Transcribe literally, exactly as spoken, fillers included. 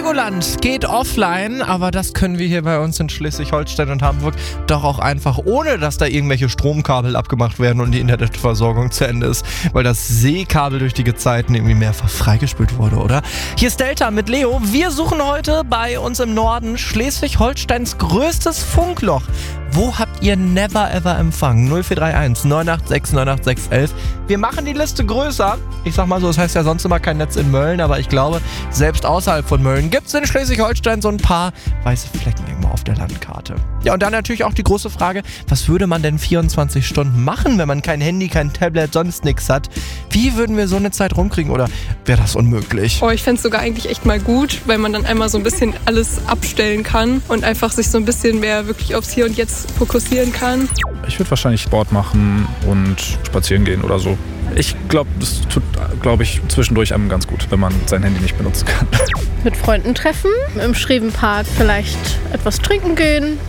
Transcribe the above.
Legoland geht offline, aber das können wir hier bei uns in Schleswig-Holstein und Hamburg doch auch einfach, ohne dass da irgendwelche Stromkabel abgemacht werden und die Internetversorgung zu Ende ist, weil das Seekabel durch die Gezeiten irgendwie mehrfach freigespült wurde, oder? Hier ist Delta mit Leo. Wir suchen heute bei uns im Norden Schleswig-Holsteins größtes Funkloch. Wo habt ihr never ever Empfang? null vier drei eins neun acht sechs neun acht sechs eins. Wir machen die Liste größer. Ich sag mal so, es heißt ja sonst immer kein Netz in Mölln, aber ich glaube, selbst außerhalb von Mölln gibt es in Schleswig-Holstein so ein paar weiße Flecken irgendwo auf der Landkarte. Ja, und dann natürlich auch die große Frage, was würde man denn vierundzwanzig Stunden machen, wenn man kein Handy, kein Tablet, sonst nichts hat? Wie würden wir so eine Zeit rumkriegen oder wäre das unmöglich? Oh, ich fände es sogar eigentlich echt mal gut, weil man dann einmal so ein bisschen alles abstellen kann und einfach sich so ein bisschen mehr wirklich aufs Hier und Jetzt fokussieren kann. Ich würde wahrscheinlich Sport machen und spazieren gehen oder so. Ich glaube, das tut, glaube ich, zwischendurch einem ganz gut, wenn man sein Handy nicht benutzen kann. Mit Freunden treffen, im Schrevenpark vielleicht etwas trinken gehen.